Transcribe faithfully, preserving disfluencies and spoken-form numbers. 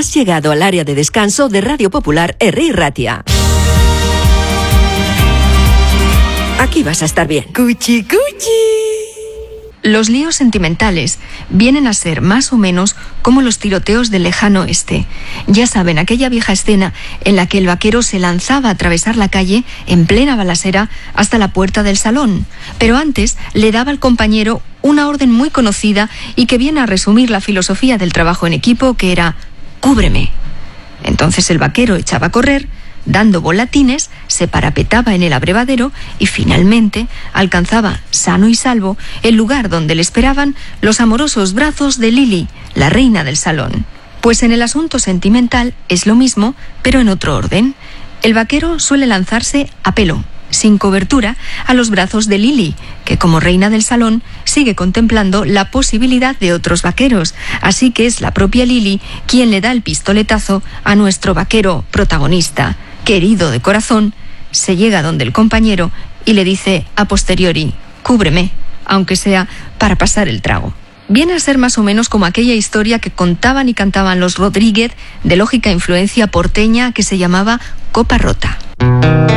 Has llegado al área de descanso de Radio Popular Herri Ratia. Aquí vas a estar bien. Cuchi, cuchi. Los líos sentimentales vienen a ser más o menos como los tiroteos del lejano oeste. Ya saben, aquella vieja escena en la que el vaquero se lanzaba a atravesar la calle en plena balacera hasta la puerta del salón. Pero antes le daba al compañero una orden muy conocida y que viene a resumir la filosofía del trabajo en equipo, que era «cúbreme». Entonces el vaquero echaba a correr, dando volatines, se parapetaba en el abrevadero y finalmente alcanzaba, sano y salvo, el lugar donde le esperaban los amorosos brazos de Lily, la reina del salón. Pues en el asunto sentimental es lo mismo, pero en otro orden. El vaquero suele lanzarse a pelo, sin cobertura, a los brazos de Lily, que como reina del salón sigue contemplando la posibilidad de otros vaqueros. Así que es la propia Lily quien le da el pistoletazo a nuestro vaquero protagonista, que herido de corazón, se llega donde el compañero y le dice a posteriori, cúbreme, aunque sea para pasar el trago. Viene a ser más o menos como aquella historia que contaban y cantaban los Rodríguez, de lógica influencia porteña, que se llamaba Copa Rota.